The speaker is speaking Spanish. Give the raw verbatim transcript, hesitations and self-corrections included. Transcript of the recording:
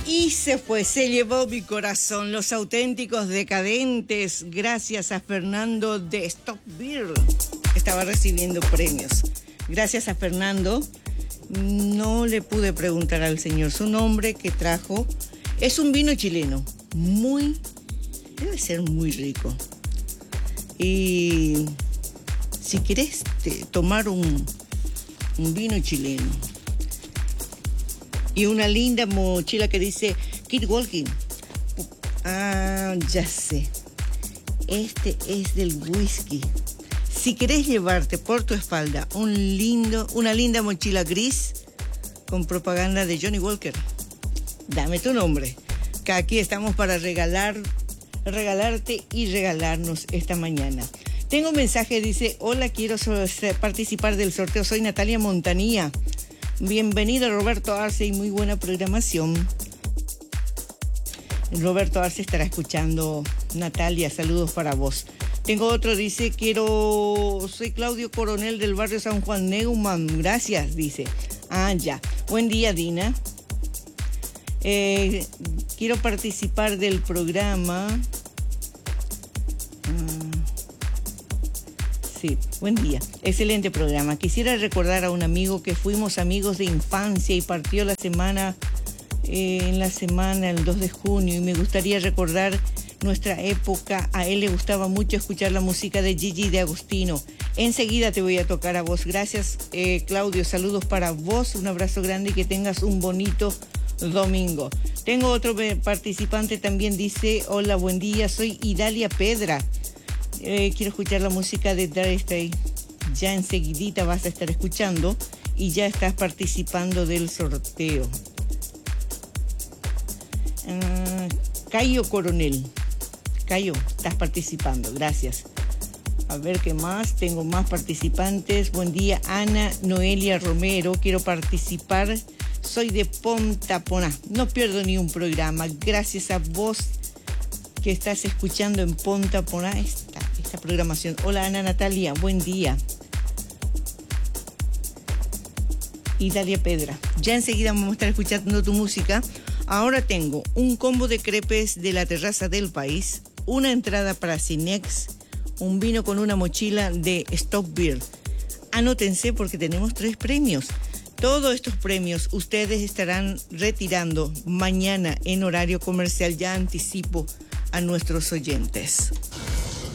Y se fue, se llevó mi corazón, Los Auténticos Decadentes, gracias a Fernando de Stop Beer. Estaba recibiendo premios. Gracias a Fernando, no le pude preguntar al señor su nombre que trajo. Es un vino chileno, muy, debe ser muy rico. Y si querés te, tomar un, un vino chileno y una linda mochila que dice Keep Walking. Ah, ya sé. Este es del whisky. Si querés llevarte por tu espalda un lindo, una linda mochila gris con propaganda de Johnny Walker, dame tu nombre, que aquí estamos para regalar, regalarte y regalarnos esta mañana. Tengo un mensaje, dice: hola, quiero participar del sorteo, soy Natalia Montanía. Bienvenido Roberto Arce y muy buena programación. Roberto Arce estará escuchando. Natalia, saludos para vos. Tengo otro, dice, quiero, soy Claudio Coronel del barrio San Juan Neumann. Gracias, dice. Ah, ya. Buen día, Dina. Eh, quiero participar del programa. Sí, buen día. Excelente programa. Quisiera recordar a un amigo que fuimos amigos de infancia y partió la semana, eh, en la semana, el dos de junio, y me gustaría recordar nuestra época. A él le gustaba mucho escuchar la música de Gigi de Agostino. Enseguida te voy a tocar a vos. Gracias, eh, Claudio. Saludos para vos. Un abrazo grande y que tengas un bonito domingo. Tengo otro participante también, dice: hola, buen día, soy Idalia Pedra. Eh, quiero escuchar la música de Dire Straits. Ya enseguidita vas a estar escuchando y ya estás participando del sorteo. Uh, Cayo Coronel. Cayo, estás participando, gracias. A ver qué más, tengo más participantes. Buen día, Ana Noelia Romero, quiero participar. Soy de Ponta Poná, no pierdo ni un programa. Gracias a vos que estás escuchando en Ponta Poná esta, esta programación. Hola, Ana Natalia, buen día. Y Dalia Pedra. Ya enseguida vamos a estar escuchando tu música. Ahora tengo un combo de crepes de la terraza del país, una entrada para Cinex, un vino con una mochila de Stop Beer. Anótense porque tenemos tres premios. Todos estos premios ustedes estarán retirando mañana en horario comercial. Ya anticipo a nuestros oyentes.